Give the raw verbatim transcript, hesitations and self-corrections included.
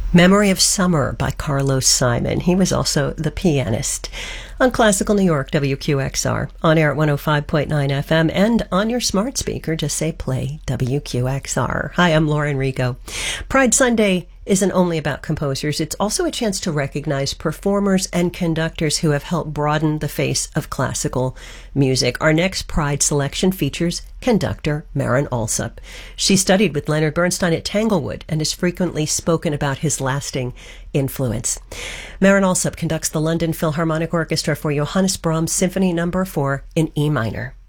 Memory of Summer by Carlos Simon. He was also the pianist. On Classical New York, W Q X R, on air at one oh five point nine F M, and on your smart speaker, just say play W Q X R. Hi, I'm Lauren Rigo. Pride Sunday isn't only about composers, it's also a chance to recognize performers and conductors who have helped broaden the face of classical music. Our next Pride selection features conductor Marin Alsop. She studied with Leonard Bernstein at Tanglewood and has frequently spoken about his lasting influence. Marin Alsop conducts the London Philharmonic Orchestra for Johannes Brahms Symphony Number four in E minor.